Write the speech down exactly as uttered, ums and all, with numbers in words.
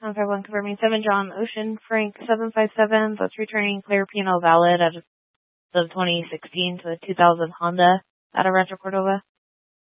one five one confirming seven John Ocean Frank seven five seven. That's returning clear P and L valid out of the twenty sixteen to the two thousand Honda out of Rancho Cordova.